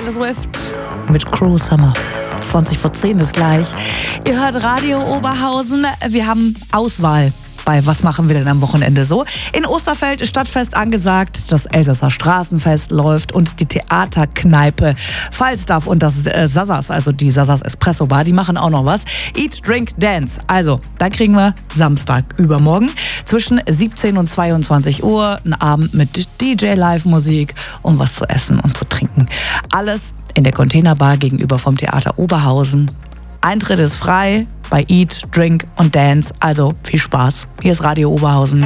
Taylor Swift mit Cruel Summer. 20 vor 10 ist gleich. Ihr hört Radio Oberhausen. Wir haben Auswahl bei Was machen wir denn am Wochenende so? In Osterfeld ist Stadtfest angesagt, das Elsässer Straßenfest läuft und die Theaterkneipe Falstaff und das Sasas, also die Sasas Espresso Bar, die machen auch noch was. Eat, Drink, Dance. Also, da kriegen wir Samstag übermorgen zwischen 17 und 22 Uhr einen Abend mit DJ-Live-Musik und was zu essen und zu trinken. Alles in der Containerbar gegenüber vom Theater Oberhausen. Eintritt ist frei bei Eat, Drink und Dance. Also viel Spaß. Hier ist Radio Oberhausen.